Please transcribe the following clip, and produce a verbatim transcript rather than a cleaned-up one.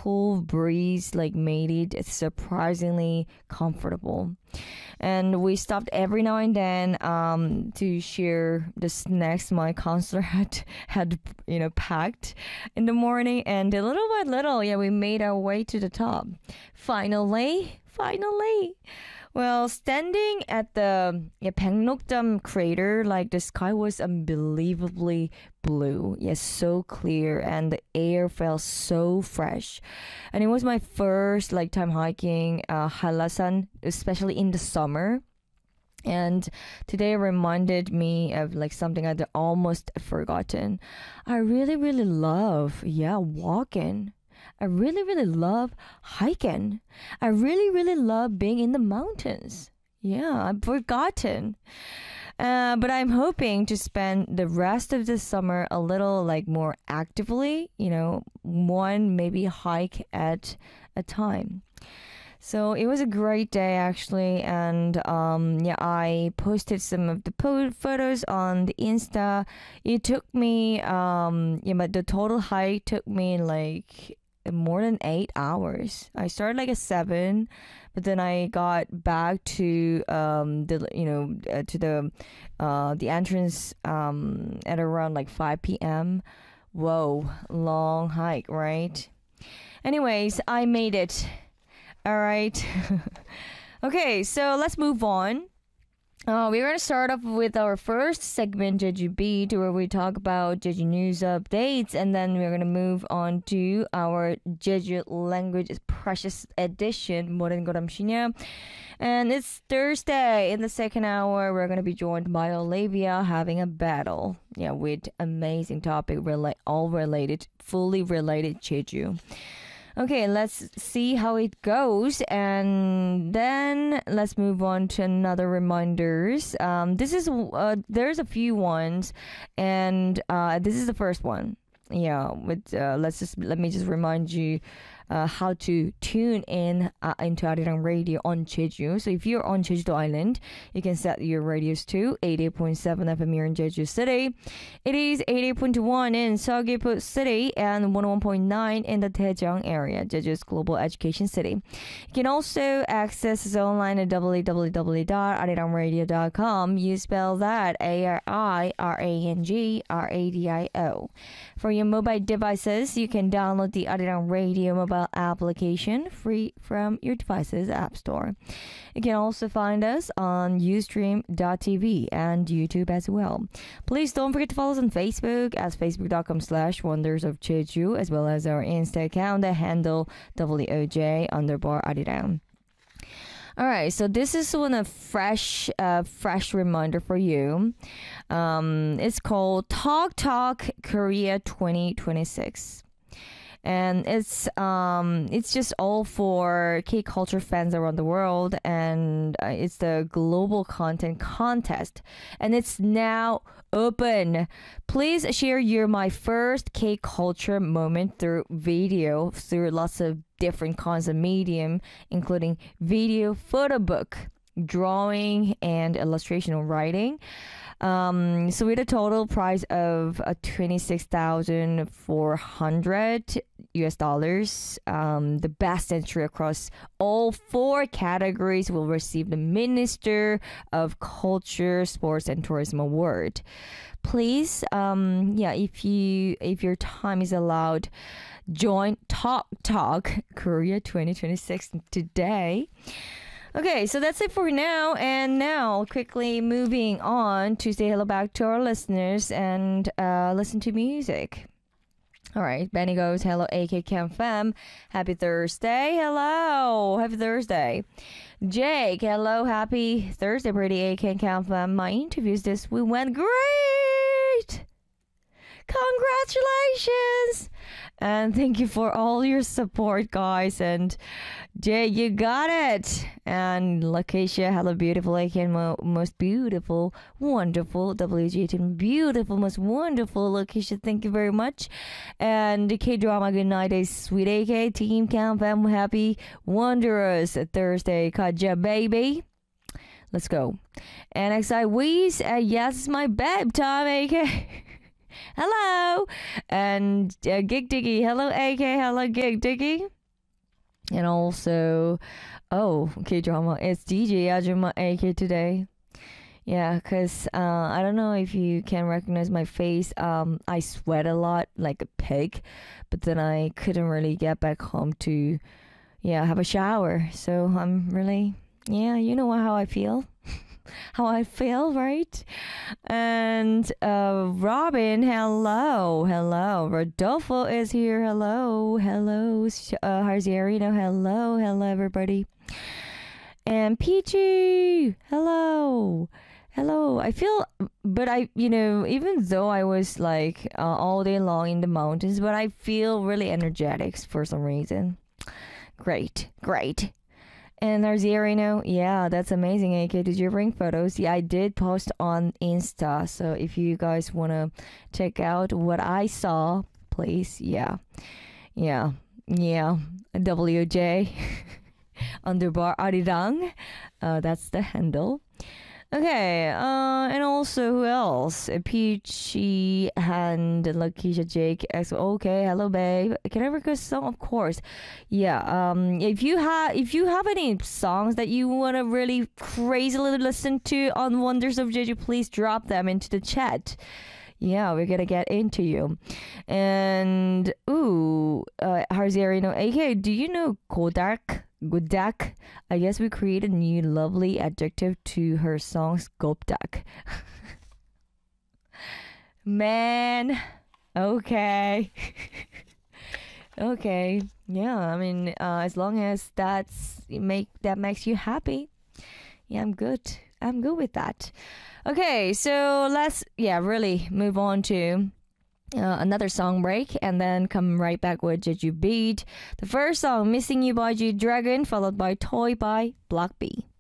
cool breeze like made it surprisingly comfortable. And we stopped every now and then um, to share the snacks my counselor had had you know packed in the morning. And little by little, yeah, we made our way to the top. Finally, finally. Well, standing at the yeah, Baeknokdam crater, like the sky was unbelievably blue. Yes, so clear, and the air felt so fresh. And it was my first like time hiking uh, Hallasan, especially in the summer. And today reminded me of like something I'd almost forgotten. I really, really love, yeah, walking. I really, really love hiking. I really, really love being in the mountains. Yeah, I've forgotten. Uh, but I'm hoping to spend the rest of the summer a little like more actively, you know, one maybe hike at a time. So it was a great day actually, and um, yeah, I posted some of the po- photos on the Insta. It took me, um, yeah, but the total hike took me like more than eight hours. I started like at seven, but then I got back to um the you know uh, to the uh the entrance um at around like five p.m. Whoa, long hike, right? Anyways, I made it. All right. Okay, so let's move on. Uh, we're going to start off with our first segment, Jeju Beat, where we talk about Jeju news updates, and then we're going to move on to our Jeju language precious edition, Moren Goramshinya. And it's Thursday. In the second hour, we're going to be joined by Olivia having a battle, yeah, with amazing topic, rela- all related, fully related Jeju. Okay, let's see how it goes, and then let's move on to another reminders. Um, this is uh, there's a few ones, and uh, this is the first one. Yeah, with uh, let's just let me just remind you uh, how to tune in uh, into Arirang Radio on Jeju. So if you're on Jeju Island, you can set your radios to eighty-eight point seven F M here in Jeju City. It is eighty-eight point one in Seogwipo City and one oh one point nine in the Daejeong area, Jeju's global education city. You can also access us online at w w w dot arirang radio dot com. You spell that A R I R A N G R A D I O. For your mobile devices, you can download the Arirang Radio mobile application free from your device's app store. You can also find us on ustream dot t v and YouTube as well. Please don't forget to follow us on Facebook as facebook.com slash wonders of Jeju, as well as our Insta account that handle W O J underbar Arirang. All right, so this is one of fresh, uh, fresh reminder for you. Um, it's called Talk Talk Korea twenty twenty-six. And it's um it's just all for K-culture fans around the world, and uh, it's the global content contest, and it's now open. Please share your my first K-culture moment through video, through lots of different kinds of medium, including video, photo book, drawing, and illustration or writing. Um, so with a total price of uh, twenty-six thousand four hundred U S dollars, um, the best entry across all four categories will receive the Minister of Culture, Sports, and Tourism Award. Please, um, yeah, if you if your time is allowed, join Talk Talk Korea twenty twenty-six today. Okay, so that's it for now. And now, quickly moving on to say hello back to our listeners and uh, listen to music. All right, Benny goes, hello, A K Cam Fam. Happy Thursday. Hello. Happy Thursday. Jake, hello. Happy Thursday, pretty A K Cam Fam. My interviews this week went great. Congratulations. And thank you for all your support, guys. And Jay, you got it. And Lakeisha, hello, beautiful A K, mo- most beautiful, wonderful W G team, beautiful, most wonderful Lakeisha. Thank you very much. And K Drama, good night, day, sweet A K team, Cam Fam, happy, wondrous Thursday, Kaja baby. Let's go. And X I Weez, uh, yes, it's my bedtime, A K. Hello. And uh, Gig Diggy. Hello, A K. Hello, Gig Diggy. And also, oh, K-drama. It's D J Ajuma A K today. Yeah, because uh, I don't know if you can recognize my face. Um, I sweat a lot like a pig, but then I couldn't really get back home to, yeah, have a shower. So I'm really, yeah, you know how I feel. How I feel, right? And uh, Robin, hello, hello. Rodolfo is here. Hello, hello. Uh, Harziarino, hello, hello, everybody. And Peachy, hello. Hello. I feel, but I, you know, even though I was like uh, all day long in the mountains, but I feel really energetic for some reason. Great, great. And Arziarino, yeah, that's amazing, A K. Did you bring photos? Yeah, I did post on Insta. So if you guys want to check out what I saw, please, yeah. Yeah, yeah. W J underbar Arirang. Uh, that's the handle. Okay, uh, and also who else? Peachy and Lakeisha Jake. X- Okay, hello babe. Can I request a song? Of course. Yeah. Um, if you have if you have any songs that you want to really crazily listen to on Wonders of Jeju, please drop them into the chat. Yeah, we're gonna get into you. And ooh, uh, Harziarino, A K, do you know Kodak? Godak? I guess we created a new lovely adjective to her songs, Gopdak. Man, okay. Okay, yeah, I mean, uh, as long as that's make that makes you happy, yeah, I'm good. I'm good with that. Okay, so let's yeah really move on to uh, another song break and then come right back with Jeju Beat. The first song, Missing You by G Dragon, followed by Toy by Block B.